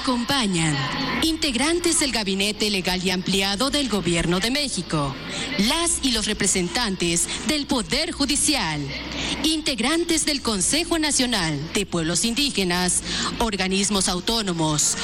Acompañan integrantes del Gabinete Legal y Ampliado del Gobierno de México, las y los representantes del Poder Judicial, integrantes del Consejo Nacional de Pueblos Indígenas, organismos autónomos,